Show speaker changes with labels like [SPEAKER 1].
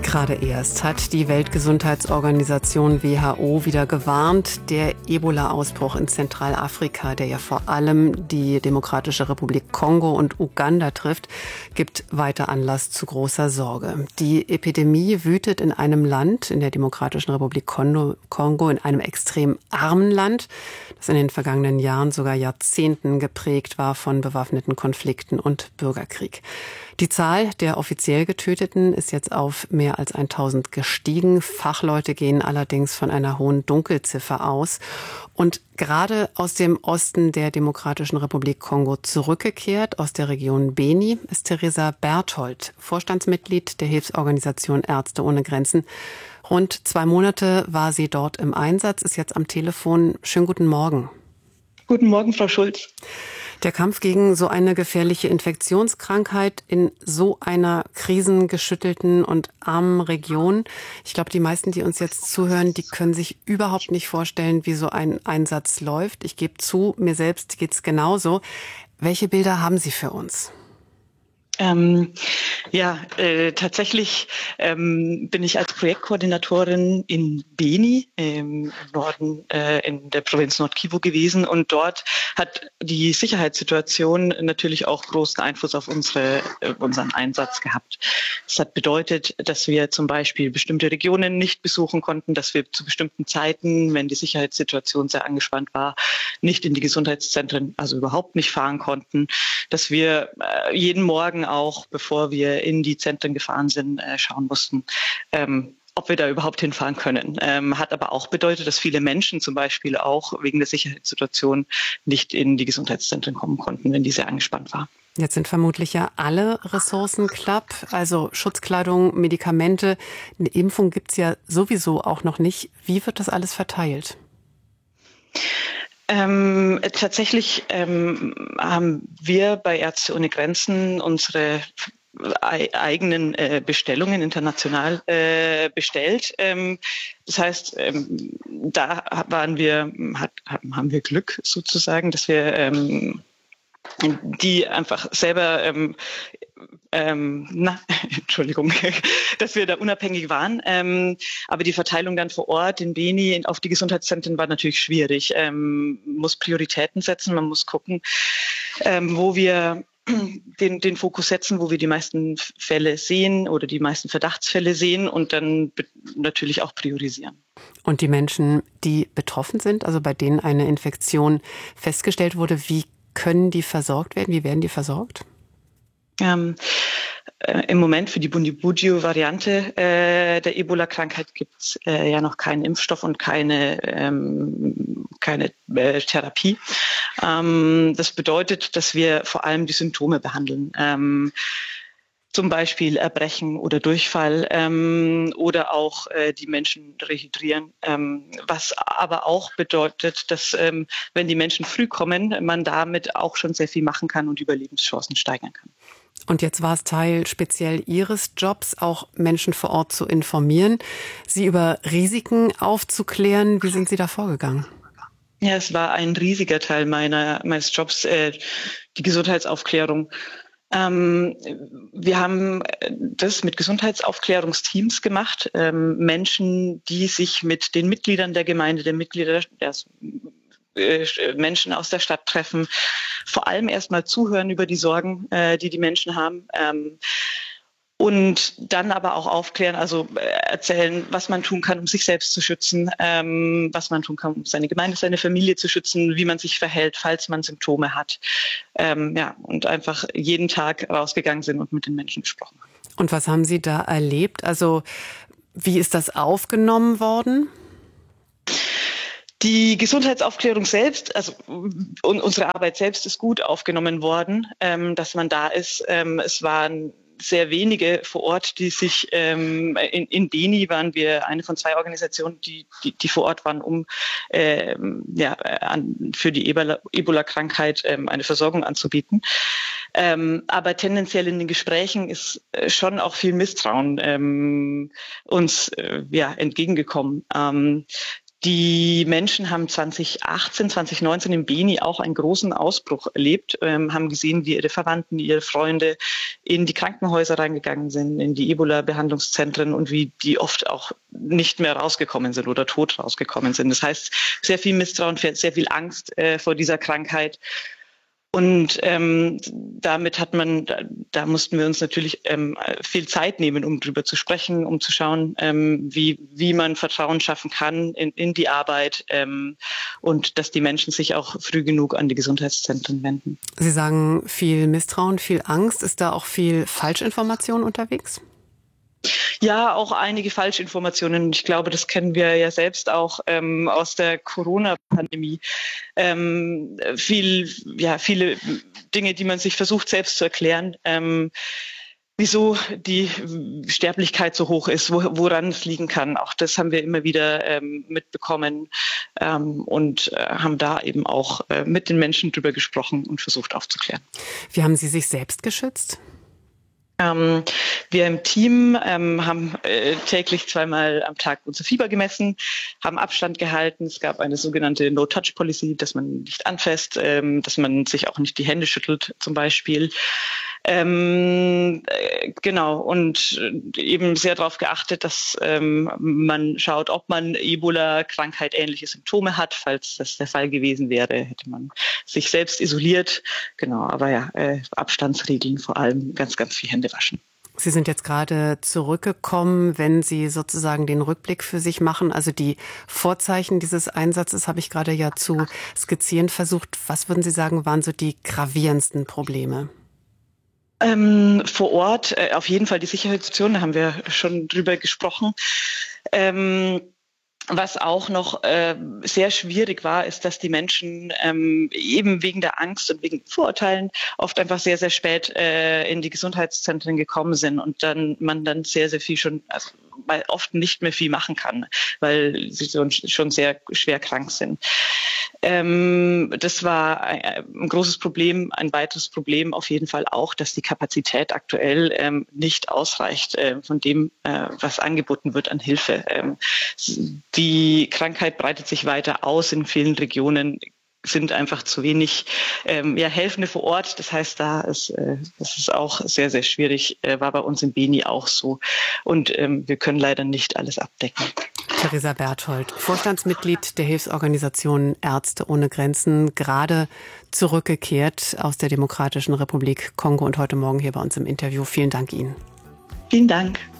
[SPEAKER 1] Gerade erst hat die Weltgesundheitsorganisation WHO wieder gewarnt, der Ebola-Ausbruch in Zentralafrika, der ja vor allem die Demokratische Republik Kongo und Uganda trifft, gibt weiter Anlass zu großer Sorge. Die Epidemie wütet in einem Land, in der Demokratischen Republik Kongo, in einem extrem armen Land, das in den vergangenen Jahren, sogar Jahrzehnten geprägt war von bewaffneten Konflikten und Bürgerkrieg. Die Zahl der offiziell Getöteten ist jetzt auf mehr als 1000 gestiegen. Fachleute gehen allerdings von einer hohen Dunkelziffer aus. Und gerade aus dem Osten der Demokratischen Republik Kongo zurückgekehrt, aus der Region Beni, ist Theresa Berthold, Vorstandsmitglied der Hilfsorganisation Ärzte ohne Grenzen. Rund 2 Monate war sie dort im Einsatz, ist jetzt am Telefon. Schönen guten Morgen.
[SPEAKER 2] Guten Morgen, Frau Schulz.
[SPEAKER 1] Der Kampf gegen so eine gefährliche Infektionskrankheit in so einer krisengeschüttelten und armen Region. Ich glaube, die meisten, die uns jetzt zuhören, die können sich überhaupt nicht vorstellen, wie so ein Einsatz läuft. Ich gebe zu, mir selbst geht's genauso. Welche Bilder haben Sie für uns?
[SPEAKER 2] Tatsächlich bin ich als Projektkoordinatorin in Beni im Norden in der Provinz Nord-Kivu gewesen, und dort hat die Sicherheitssituation natürlich auch großen Einfluss auf unseren Einsatz gehabt. Das hat bedeutet, dass wir zum Beispiel bestimmte Regionen nicht besuchen konnten, dass wir zu bestimmten Zeiten, wenn die Sicherheitssituation sehr angespannt war, nicht in die Gesundheitszentren, also überhaupt nicht fahren konnten, dass wir jeden Morgen auch, bevor wir in die Zentren gefahren sind, schauen mussten, ob wir da überhaupt hinfahren können. Hat aber auch bedeutet, dass viele Menschen zum Beispiel auch wegen der Sicherheitssituation nicht in die Gesundheitszentren kommen konnten, wenn die sehr angespannt war.
[SPEAKER 1] Jetzt sind vermutlich ja alle Ressourcen knapp, also Schutzkleidung, Medikamente. Eine Impfung gibt's ja sowieso auch noch nicht. Wie wird das alles verteilt?
[SPEAKER 2] Tatsächlich haben wir bei Ärzte ohne Grenzen unsere eigenen Bestellungen international bestellt. Das heißt, da haben wir Glück sozusagen, dass wir die einfach selber dass wir da unabhängig waren. Aber die Verteilung dann vor Ort in Beni auf die Gesundheitszentren war natürlich schwierig. Man muss Prioritäten setzen, man muss gucken, wo wir den Fokus setzen, wo wir die meisten Fälle sehen oder die meisten Verdachtsfälle sehen, und dann natürlich auch priorisieren.
[SPEAKER 1] Und die Menschen, die betroffen sind, also bei denen eine Infektion festgestellt wurde, wie können die versorgt werden? Wie werden die versorgt?
[SPEAKER 2] Im Moment für die Bundibugyo-Variante der Ebola-Krankheit gibt es ja noch keinen Impfstoff und keine Therapie. Das bedeutet, dass wir vor allem die Symptome behandeln. Zum Beispiel Erbrechen oder Durchfall oder auch die Menschen rehydrieren. Was aber auch bedeutet, dass wenn die Menschen früh kommen, man damit auch schon sehr viel machen kann und Überlebenschancen steigern kann.
[SPEAKER 1] Und jetzt war es Teil speziell Ihres Jobs, auch Menschen vor Ort zu informieren, sie über Risiken aufzuklären. Wie sind Sie da vorgegangen?
[SPEAKER 2] Ja, es war ein riesiger Teil meines Jobs, die Gesundheitsaufklärung. Wir haben das mit Gesundheitsaufklärungsteams gemacht, Menschen, die sich mit den Mitgliedern der Gemeinde, Menschen aus der Stadt treffen, vor allem erstmal zuhören über die Sorgen, die Menschen haben, und dann aber auch aufklären, also erzählen, was man tun kann, um sich selbst zu schützen, was man tun kann, um seine Gemeinde, seine Familie zu schützen, wie man sich verhält, falls man Symptome hat. Und einfach jeden Tag rausgegangen sind und mit den Menschen gesprochen haben.
[SPEAKER 1] Und was haben Sie da erlebt? Also wie ist das aufgenommen worden?
[SPEAKER 2] Die Gesundheitsaufklärung selbst, also unsere Arbeit selbst ist gut aufgenommen worden, dass man da ist. Es waren sehr wenige vor Ort, die sich in Beni waren wir eine von 2 Organisationen, die vor Ort waren, um für die Ebola-Krankheit eine Versorgung anzubieten. Aber tendenziell in den Gesprächen ist schon auch viel Misstrauen uns entgegengekommen. Die Menschen haben 2018, 2019 in Beni auch einen großen Ausbruch erlebt, haben gesehen, wie ihre Verwandten, ihre Freunde in die Krankenhäuser reingegangen sind, in die Ebola-Behandlungszentren und wie die oft auch nicht mehr rausgekommen sind oder tot rausgekommen sind. Das heißt, sehr viel Misstrauen, sehr viel Angst vor dieser Krankheit. Und damit da mussten wir uns natürlich viel Zeit nehmen, um drüber zu sprechen, um zu schauen, wie man Vertrauen schaffen kann in die Arbeit und dass die Menschen sich auch früh genug an die Gesundheitszentren wenden.
[SPEAKER 1] Sie sagen viel Misstrauen, viel Angst. Ist da auch viel Falschinformation unterwegs?
[SPEAKER 2] Ja, auch einige Falschinformationen. Ich glaube, das kennen wir ja selbst auch aus der Corona-Pandemie. Viele Dinge, die man sich versucht selbst zu erklären. Wieso die Sterblichkeit so hoch ist, woran es liegen kann. Auch das haben wir immer wieder mitbekommen und haben da eben auch mit den Menschen drüber gesprochen und versucht aufzuklären.
[SPEAKER 1] Wie haben Sie sich selbst geschützt?
[SPEAKER 2] Wir im Team haben täglich 2-mal am Tag unser Fieber gemessen, haben Abstand gehalten. Es gab eine sogenannte No-Touch-Policy, dass man nicht anfasst, dass man sich auch nicht die Hände schüttelt zum Beispiel. Genau, und eben sehr darauf geachtet, dass man schaut, ob man Ebola-Krankheit ähnliche Symptome hat. Falls das der Fall gewesen wäre, hätte man sich selbst isoliert. Genau, aber ja, Abstandsregeln vor allem, ganz, ganz viel Hände waschen.
[SPEAKER 1] Sie sind jetzt gerade zurückgekommen, wenn Sie sozusagen den Rückblick für sich machen. Also die Vorzeichen dieses Einsatzes habe ich gerade ja zu skizzieren versucht. Was würden Sie sagen, waren so die gravierendsten Probleme?
[SPEAKER 2] Vor Ort auf jeden Fall die Sicherheitssituation, da haben wir schon drüber gesprochen. Was auch noch sehr schwierig war, ist, dass die Menschen eben wegen der Angst und wegen Vorurteilen oft einfach sehr, sehr spät in die Gesundheitszentren gekommen sind und man dann sehr, sehr viel schon, also oft nicht mehr viel machen kann, weil sie schon sehr schwer krank sind. Das war ein großes Problem. Ein weiteres Problem auf jeden Fall auch, dass die Kapazität aktuell nicht ausreicht von dem, was angeboten wird an Hilfe. Die Krankheit breitet sich weiter aus in vielen Regionen, sind einfach zu wenig Helfende vor Ort. Das heißt, das ist auch sehr, sehr schwierig, war bei uns in Beni auch so. Und wir können leider nicht alles abdecken.
[SPEAKER 1] Theresa Berthold, Vorstandsmitglied der Hilfsorganisation Ärzte ohne Grenzen, gerade zurückgekehrt aus der Demokratischen Republik Kongo und heute Morgen hier bei uns im Interview. Vielen Dank Ihnen.
[SPEAKER 2] Vielen Dank.